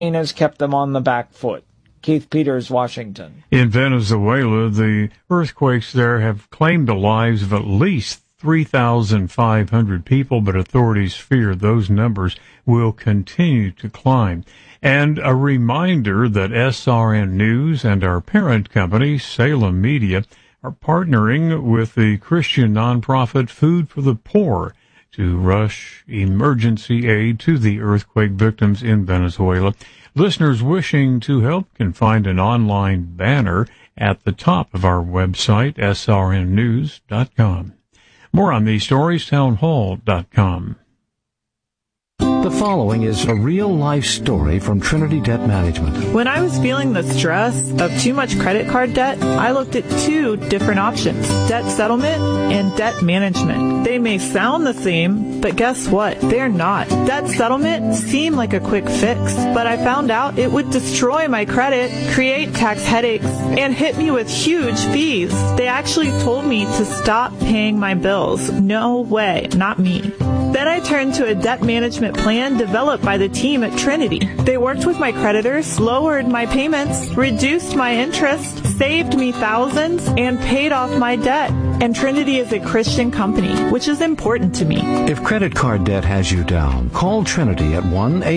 has kept them on the back foot. Keith Peters, Washington. In Venezuela, the earthquakes there have claimed the lives of at least 3,500 people, but authorities fear those numbers will continue to climb. And a reminder that SRN News and our parent company, Salem Media, are partnering with the Christian nonprofit Food for the Poor to rush emergency aid to the earthquake victims in Venezuela. Listeners wishing to help can find an online banner at the top of our website, srnnews.com. More on these stories, townhall.com. The following is a real-life story from Trinity Debt Management. When I was feeling the stress of too much credit card debt, I looked at two different options, debt settlement and debt management. They may sound the same, but guess what? They're not. Debt settlement seemed like a quick fix, but I found out it would destroy my credit, create tax headaches, and hit me with huge fees. They actually told me to stop paying my bills. No way, not me. Then I turned to a debt management plan developed by the team at Trinity. They worked with my creditors, lowered my payments, reduced my interest, saved me thousands, and paid off my debt. And Trinity is a Christian company, which is important to me. If credit card debt has you down, call Trinity at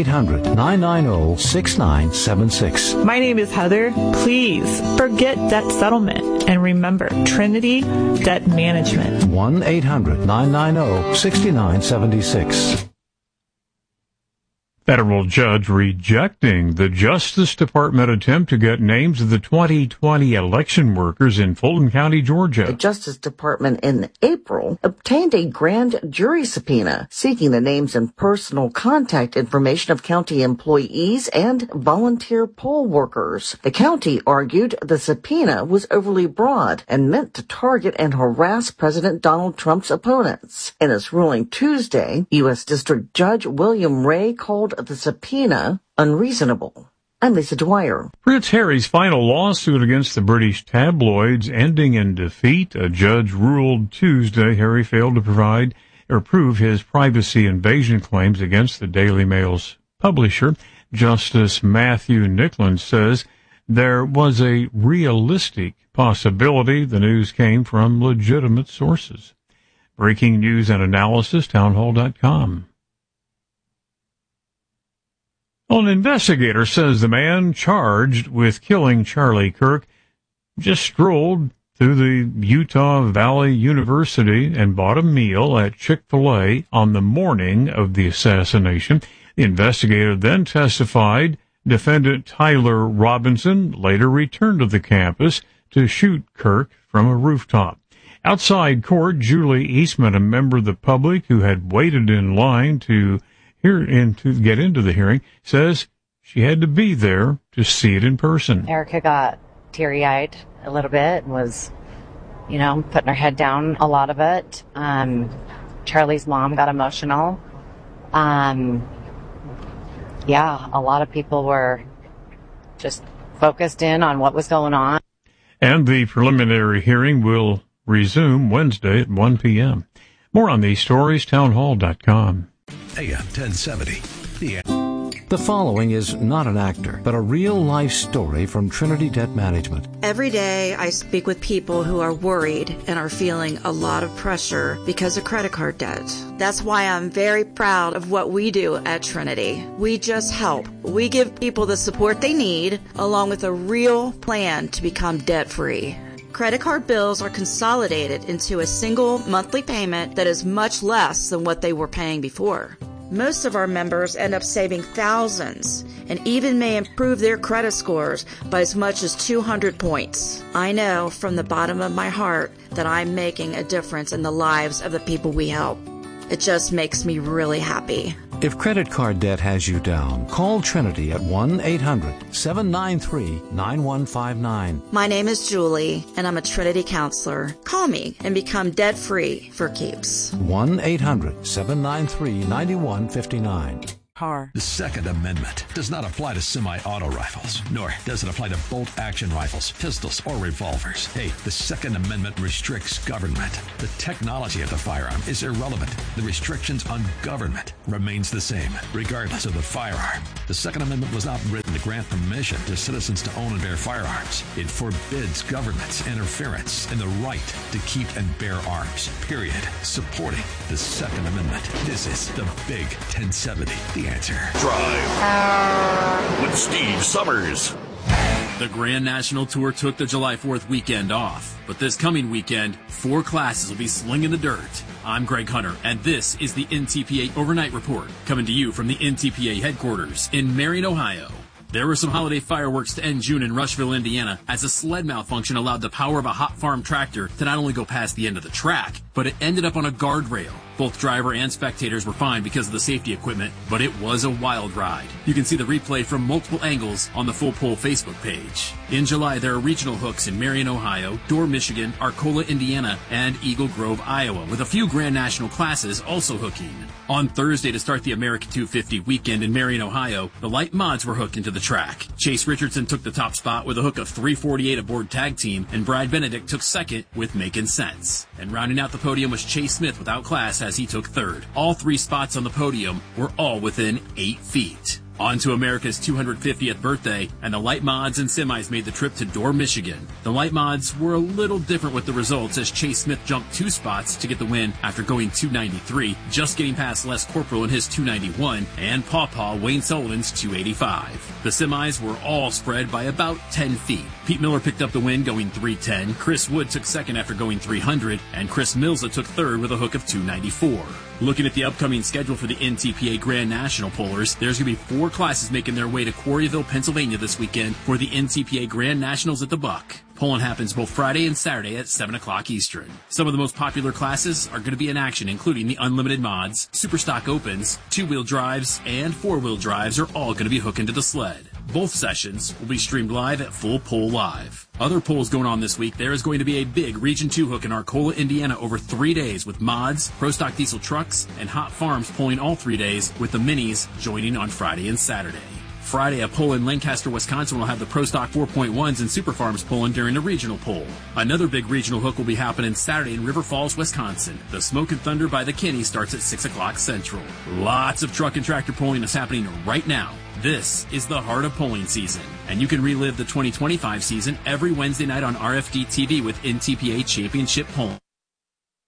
1-800-990-6976. My name is Heather. Please forget debt settlement and remember Trinity Debt Management. 1-800-990-6976. Federal judge rejecting the Justice Department attempt to get names of the 2020 election workers in Fulton County, Georgia. The Justice Department in April obtained a grand jury subpoena seeking the names and personal contact information of county employees and volunteer poll workers. The county argued the subpoena was overly broad and meant to target and harass President Donald Trump's opponents. In its ruling Tuesday, U.S. District Judge William Ray called the subpoena unreasonable. I'm Lisa Dwyer. Prince Harry's final lawsuit against the British tabloids ending in defeat. A judge ruled Tuesday Harry failed to provide or prove his privacy invasion claims against the Daily Mail's publisher. Justice Matthew Nicklin says there was a realistic possibility the news came from legitimate sources. Breaking news and analysis, townhall.com. An investigator says the man charged with killing Charlie Kirk just strolled through the Utah Valley University and bought a meal at Chick-fil-A on the morning of the assassination. The investigator then testified defendant Tyler Robinson later returned to the campus to shoot Kirk from a rooftop. Outside court, Julie Eastman, a member of the public who had waited in line to get into the hearing, says she had to be there to see it in person. Erica got teary-eyed a little bit and was, putting her head down a lot of it. Charlie's mom got emotional. A lot of people were just focused in on what was going on. And the preliminary hearing will resume Wednesday at 1 p.m. More on these stories, townhall.com. AM 1070. The following is not an actor, but a real-life story from Trinity Debt Management. Every day I speak with people who are worried and are feeling a lot of pressure because of credit card debt. That's why I'm very proud of what we do at Trinity. We just help. We give people the support they need, along with a real plan to become debt-free. Credit card bills are consolidated into a single monthly payment that is much less than what they were paying before. Most of our members end up saving thousands and even may improve their credit scores by as much as 200 points. I know from the bottom of my heart that I'm making a difference in the lives of the people we help. It just makes me really happy. If credit card debt has you down, call Trinity at 1-800-793-9159. My name is Julie, and I'm a Trinity counselor. Call me and become debt-free for keeps. 1-800-793-9159. car. The Second Amendment does not apply to semi-auto rifles, nor does it apply to bolt-action rifles, pistols, or revolvers. Hey, the Second Amendment restricts government. The technology of the firearm is irrelevant. The restrictions on government remains the same, regardless of the firearm. The Second Amendment was not written to grant permission to citizens to own and bear firearms. It forbids government's interference in the right to keep and bear arms, period. Supporting the Second Amendment. This is the Big 1070. The Answer. Drive with Steve Summers. The Grand National Tour took the July 4th weekend off, but this coming weekend, 4 classes will be slinging the dirt. I'm Greg Hunter, and this is the NTPA Overnight Report, coming to you from the NTPA headquarters in Marion, Ohio. There were some holiday fireworks to end June in Rushville, Indiana, as a sled malfunction allowed the power of a hot farm tractor to not only go past the end of the track, but it ended up on a guardrail. Both driver and spectators were fine because of the safety equipment, but it was a wild ride. You can see the replay from multiple angles on the Full Pole Facebook page. In July, there are regional hooks in Marion, Ohio, Dorr, Michigan, Arcola, Indiana, and Eagle Grove, Iowa, with a few Grand National classes also hooking. On Thursday, to start the American 250 weekend in Marion, Ohio, the light mods were hooked into the track. Chase Richardson took the top spot with a hook of 348 aboard tag team, and Brad Benedict took second with Making Sense. And rounding out the podium was Chase Smith without class as he took third. All 3 spots on the podium were all within 8 feet. On to America's 250th birthday, and the light mods and semis made the trip to Dorr, Michigan. The light mods were a little different with the results as Chase Smith jumped 2 spots to get the win after going 293, just getting past Les Corporal in his 291, and Pawpaw Wayne Sullivan's 285. The semis were all spread by about 10 feet. Pete Miller picked up the win going 310, Chris Wood took second after going 300, and Chris Milza took third with a hook of 294. Looking at the upcoming schedule for the NTPA Grand National Pollers, there's going to be 4 classes making their way to Quarryville, Pennsylvania this weekend for the NTPA Grand Nationals at the Buck. Polling happens both Friday and Saturday at 7 o'clock Eastern. Some of the most popular classes are going to be in action, including the Unlimited Mods, Superstock Opens, 2-wheel drives, and 4-wheel drives are all going to be hooking to the sled. Both sessions will be streamed live at Full Pole Live. Other polls going on this week, there is going to be a big Region 2 hook in Arcola, Indiana over 3 days with mods, Pro Stock Diesel trucks, and Hot Farms polling all 3 days with the minis joining on Friday and Saturday. Friday, a poll in Lancaster, Wisconsin will have the Pro Stock 4.1s and Super Farms polling during a regional poll. Another big regional hook will be happening Saturday in River Falls, Wisconsin. The Smoke and Thunder by the Kinney starts at 6 o'clock Central. Lots of truck and tractor polling is happening right now. This is the heart of polling season, and you can relive the 2025 season every Wednesday night on RFD TV with NTPA Championship Polling.